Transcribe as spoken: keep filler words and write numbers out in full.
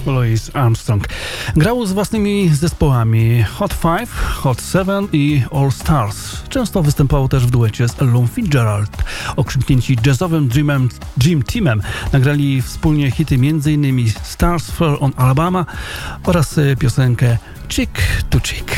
Louis Armstrong. Grał z własnymi zespołami Hot Five, Hot Seven i All Stars. Często występował też w duecie z Ellą Fitzgerald. Okrzyknięci jazzowym Dreamem, Dream Teamem nagrali wspólnie hity m.in. Stars Fell on Alabama oraz piosenkę Chick to Chick.